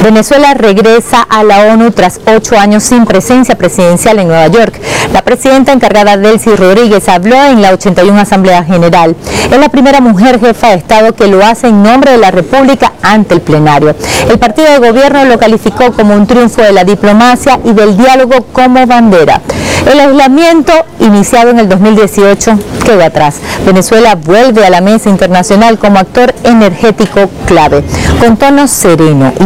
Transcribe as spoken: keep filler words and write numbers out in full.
Venezuela regresa a la ONU tras ocho años sin presencia presidencial en Nueva York. La presidenta encargada, Delcy Rodríguez, habló en la ochenta y una Asamblea General. Es la primera mujer jefa de Estado que lo hace en nombre de la República ante el plenario. El partido de gobierno lo calificó como un triunfo de la diplomacia y del diálogo como bandera. El aislamiento, iniciado en el dos mil dieciocho, queda atrás. Venezuela vuelve a la mesa internacional como actor energético clave, con tono sereno.